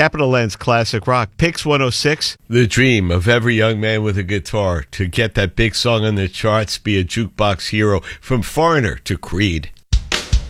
Capital Land's classic rock. Pix 106. The dream of every young man with a guitar to get that big song on the charts, be a jukebox hero, from Foreigner to Creed.